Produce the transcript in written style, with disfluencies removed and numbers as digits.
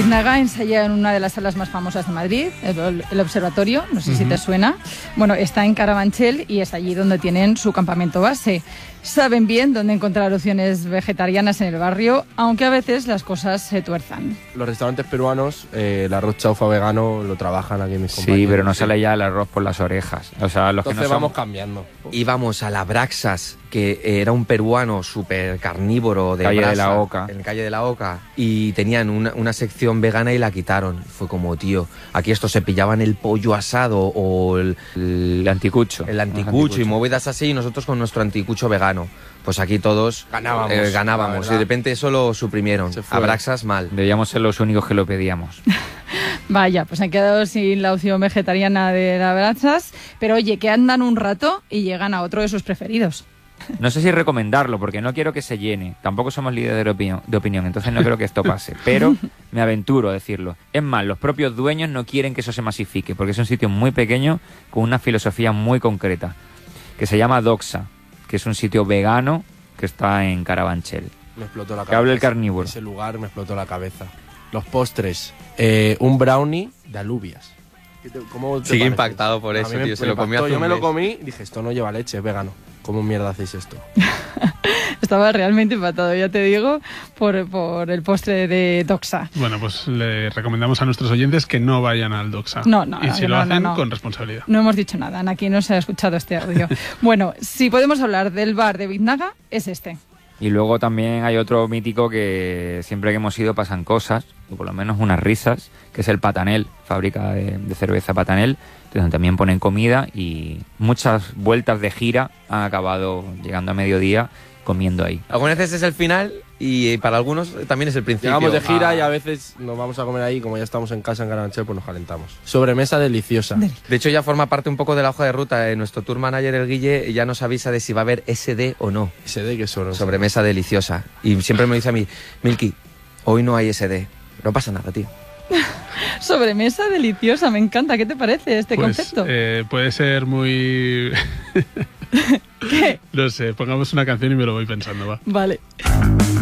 Biznaga ensaya en una de las salas más famosas de Madrid, el Observatorio, no sé si te suena. Bueno, está en Carabanchel y es allí donde tienen su campamento base. Saben bien dónde encontrar opciones vegetarianas en el barrio, aunque a veces las cosas se tuerzan. Los restaurantes peruanos, el arroz chaufa vegano lo trabajan aquí mis compañeros. Sí, pero no sale ya el arroz por las orejas. O sea, los Entonces que no vamos son... cambiando. Íbamos a la Braxas, que era un peruano súper carnívoro de Calle de brasa, la Oca. en calle de la Oca, y tenían una sección vegana y la quitaron. Fue como, tío, aquí estos se pillaban el pollo asado o el anticucho. El anticucho y movidas así, y nosotros con nuestro anticucho vegano. Pues aquí todos ganábamos y de repente eso lo suprimieron. A Braxas mal. Debíamos ser los únicos que lo pedíamos. Vaya, pues han quedado sin la opción vegetariana de las Braxas, pero oye, que andan un rato y llegan a otro de sus preferidos. No sé si recomendarlo, porque no quiero que se llene. Tampoco somos líderes de opinión, entonces no creo que esto pase. Pero me aventuro a decirlo. Es más, los propios dueños no quieren que eso se masifique, porque es un sitio muy pequeño con una filosofía muy concreta, que se llama Doxa, que es un sitio vegano que está en Carabanchel. Me explotó la cabeza. Que hable el carnívoro. Ese lugar me explotó la cabeza. Los postres, un brownie de alubias. ¿Cómo te Sigue parece? impactado por eso, tío. Se lo comió hace Yo un me lo mes. comí y dije, esto no lleva leche, es vegano. ¿Cómo mierda hacéis esto? Estaba realmente empatado, ya te digo, por el postre de Doxa. Bueno, pues le recomendamos a nuestros oyentes que no vayan al Doxa. No, y si lo hacen, no. con responsabilidad. No hemos dicho nada, aquí no se ha escuchado este audio. Bueno, si podemos hablar del bar de Biznaga, es este. Y luego también hay otro mítico que siempre que hemos ido pasan cosas, o por lo menos unas risas, que es el Patanel, fábrica de cerveza Patanel, donde también ponen comida y muchas vueltas de gira han acabado llegando a mediodía comiendo ahí. Algunas veces es el final y para algunos también es el principio. Llegamos de gira y a veces nos vamos a comer ahí, como ya estamos en casa en Carabanchel, pues nos calentamos. Sobremesa deliciosa. De hecho, ya forma parte un poco de la hoja de ruta. Nuestro tour manager, el Guille, ya nos avisa de si va a haber SD o no. SD, que son sobremesa deliciosa. Y siempre me dice a mí, Milky, hoy no hay SD. No pasa nada, tío. Sobremesa deliciosa, me encanta. ¿Qué te parece este concepto? Puede ser muy... ¿Qué? No sé, pongamos una canción y me lo voy pensando, va. Vale.